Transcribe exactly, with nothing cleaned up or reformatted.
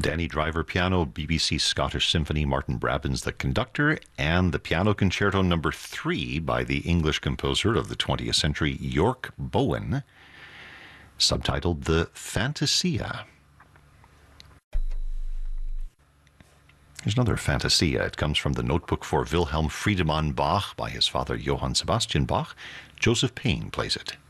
Danny Driver piano, B B C Scottish Symphony, Martin Brabbins the conductor, and the Piano Concerto number three by the English composer of the twentieth century, York Bowen, subtitled The Fantasia. Here's another Fantasia. It comes from the Notebook for Wilhelm Friedemann Bach by his father Johann Sebastian Bach. Joseph Payne plays it.